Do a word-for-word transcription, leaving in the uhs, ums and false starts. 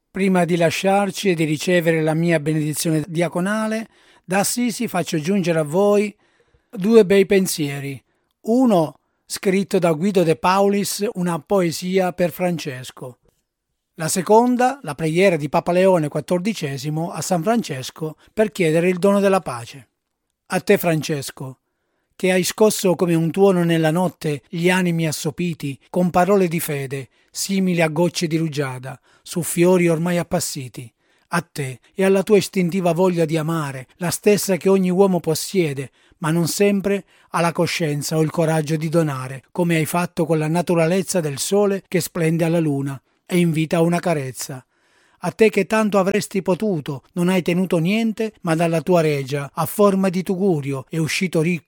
Prima di lasciarci e di ricevere la mia benedizione diaconale, da Assisi faccio giungere a voi due bei pensieri. Uno scritto da Guido De Paulis, una poesia per Francesco. La seconda, la preghiera di Papa Leone quattordicesimo a San Francesco per chiedere il dono della pace. A te, Francesco, che hai scosso come un tuono nella notte gli animi assopiti con parole di fede, simili a gocce di rugiada, su fiori ormai appassiti. A te e alla tua istintiva voglia di amare, la stessa che ogni uomo possiede, ma non sempre ha la coscienza o il coraggio di donare, come hai fatto con la naturalezza del sole che splende alla luna e invita a una carezza. A te che tanto avresti potuto, non hai tenuto niente, ma dalla tua regia, a forma di tugurio, è uscito ricco